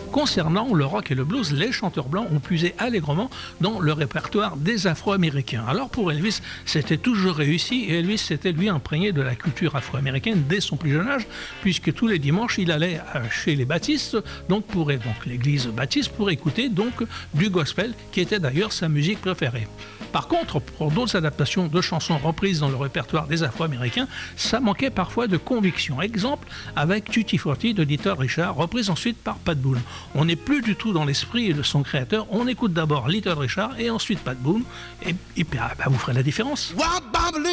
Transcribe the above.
Concernant le rock et le blues, les chanteurs blancs ont puisé allègrement dans le répertoire des Afro-Américains. Alors pour Elvis, c'était toujours réussi et Elvis s'était lui imprégné de la culture afro-américaine dès son plus jeune âge, puisque tous les dimanches il allait chez les baptistes, donc l'église baptiste, pour écouter donc du gospel, qui était d'ailleurs sa musique préférée. Par contre, pour d'autres adaptations de chansons reprises dans le répertoire des Afro-Américains, ça manquait parfois de conviction. Exemple avec Tutti Frutti de Little Richard, reprise ensuite par Pat Boone. On n'est plus du tout dans l'esprit de son créateur. On écoute d'abord Little Richard et ensuite Pat Boone, et vous ferez la différence.